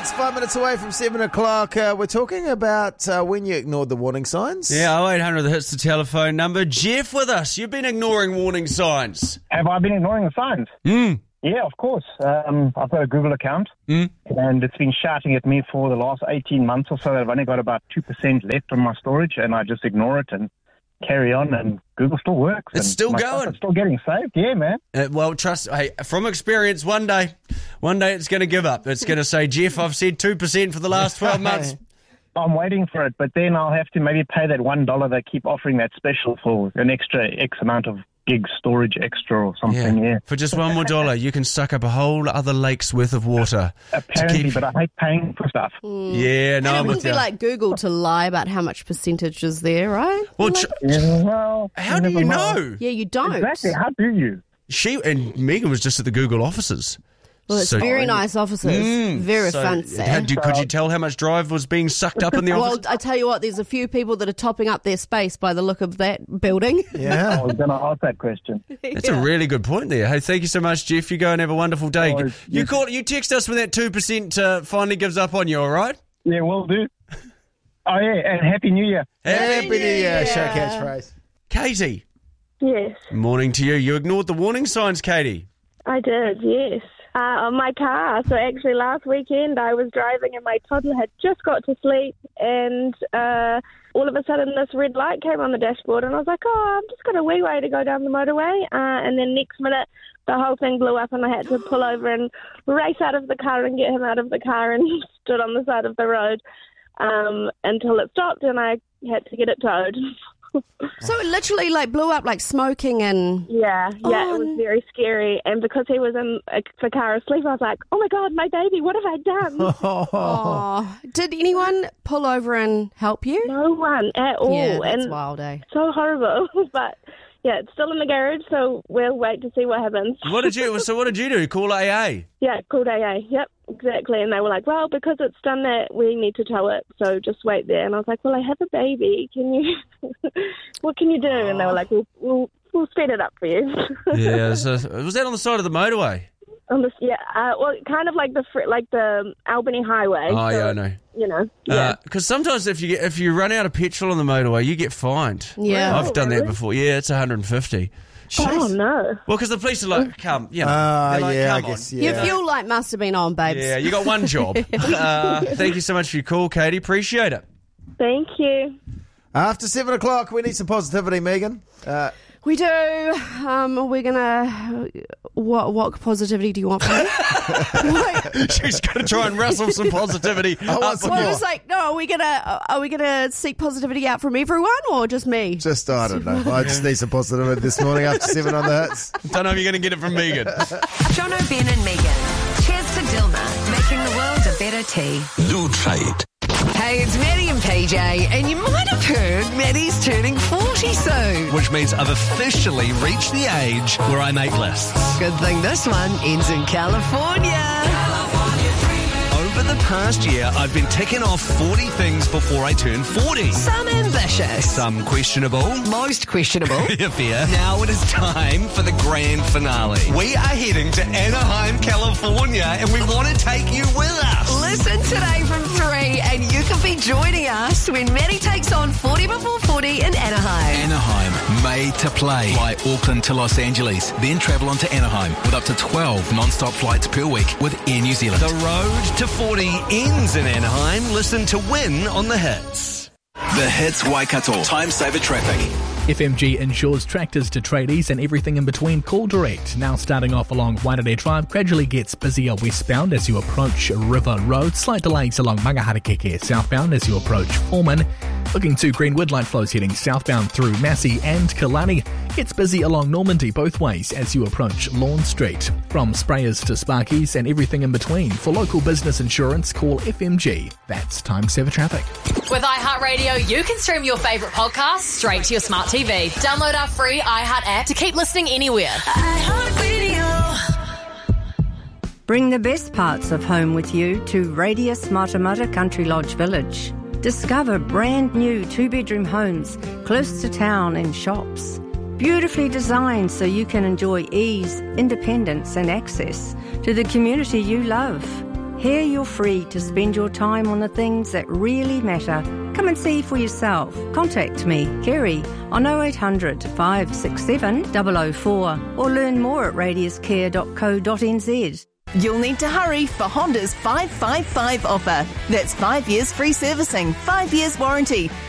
It's 5 minutes away from 7 o'clock. We're talking about when you ignored the warning signs. Yeah, 0800 that hits the telephone number. Jeff with us. You've been ignoring warning signs. Have I been ignoring the signs? Yeah, of course. I've got a Google account, and it's been shouting at me for the last 18 months or so that I've only got about 2% left on my storage, and I just ignore it and carry on, and Google still works. It's still going. It's still getting saved, yeah, man. Well, from experience, one day it's going to give up. It's going to say, Jeff, I've said 2% for the last 12 months. I'm waiting for it, but then I'll have to maybe pay that $1 they keep offering that special for an extra X amount of gig storage extra or something, yeah. For just $1 more, you can suck up a whole other lake's worth of water. Apparently, but I hate paying for stuff. Yeah, no, And I'm it with wouldn't be you. like Google to lie about how much percentage is there, right? Well, how do you know? Yeah, you don't. Exactly, how do you? She and Megan was just at the Google offices. Well, it's very nice offices. Very fancy. Could you tell how much drive was being sucked up in the office? Well, I tell you what, there's a few people that are topping up their space by the look of that building. Yeah. I was going to ask that question. That's a really good point there. Hey, thank you so much, Jeff. You go and have a wonderful day. Oh, You text us when that 2% finally gives up on you, all right? Yeah, will do. Oh, yeah, and Happy New Year. Happy New Year, show catchphrase. Katie. Yes, Morning to you. You ignored the warning signs, Katie. I did, yes. On my car. So actually last weekend I was driving and my toddler had just got to sleep and all of a sudden this red light came on the dashboard and I was like, oh, I've just got a wee way to go down the motorway. And then next minute the whole thing blew up and I had to pull over and race out of the car and get him out of the car and stood on the side of the road until it stopped and I had to get it towed. So it literally blew up like smoking and... Yeah, it was very scary. And because he was in the car asleep, I was like, oh my God, my baby, what have I done? Oh. Did anyone pull over and help you? No one at all. Yeah, that's and wild, eh? So horrible. But yeah, it's still in the garage, so we'll wait to see what happens. What did you do? Call AA? Yeah, called AA. Yep, exactly. And they were like, well, because it's done that, we need to tow it, so just wait there. And I was like, well, I have a baby. Can you... what can you do? And they were like, we'll speed it up for you. Yeah, so was that on the side of the motorway? Well, kind of like the Albany Highway. Oh, so, yeah, I know. You know, yeah. Because sometimes if you run out of petrol on the motorway, you get fined. Yeah. I've done that before. Yeah, it's 150. Oh, no. Well, because the police are like, come, they're like, I come guess, on. yeah. Your fuel light must have been on, babes. Yeah, you got one job. Thank you so much for your call, Katie. Appreciate it. Thank you. After 7 o'clock, we need some positivity, Megan. We do. We're going to... What positivity do you want from me? She's going to try and wrestle some positivity. I want some Well, more. it was like, no, are we gonna seek positivity out from everyone or just me? Just, I don't know. I just need some positivity this morning after 7 on the hits. Don't know if you're going to get it from Megan. Jono, Ben and Megan. Cheers to Dilma, making the world a better tea. Lutrate. Hey, it's Maddie and PJ, and you might have heard Maddie's turning 40 soon. Which means I've officially reached the age where I make lists. Good thing this one ends in California. Over the past year, I've been ticking off 40 things before I turn 40. Some ambitious. Some questionable. Most questionable. Fair. Now it is time for the grand finale. We are heading to Anaheim, California, and we want to take you with us. Listen today from 3 and you can be joining us when Maddie takes on 40 before 40 in Anaheim. Anaheim, made to play. Fly Auckland to Los Angeles, then travel on to Anaheim with up to 12 non-stop flights per week with Air New Zealand. The road to 40 ends in Anaheim. Listen to win on the hits. The Hits Waikato. Time saver traffic. FMG insures tractors to tradies and everything in between. Call direct. Now starting off along Waitangi Drive, gradually gets busier westbound as you approach River Road. Slight delays along Mangaharakeke southbound as you approach Foreman. Looking to Greenwood, light flows heading southbound through Massey and Killarney. Gets busy along Normandy both ways as you approach Lawn Street. From sprayers to sparkies and everything in between. For local business insurance, call FMG. That's Time Saver Traffic. With iHeartRadio, you can stream your favourite podcasts straight to your smart TV. Download our free iHeart app to keep listening anywhere. Bring the best parts of home with you to Radius Matamata Country Lodge Village. Discover brand new 2-bedroom homes close to town and shops. Beautifully designed so you can enjoy ease, independence and access to the community you love. Here you're free to spend your time on the things that really matter. Come and see for yourself. Contact me, Kerry, on 0800 567 004 or learn more at radiuscare.co.nz. You'll need to hurry for Honda's 555 offer. That's 5 years free servicing, 5 years warranty,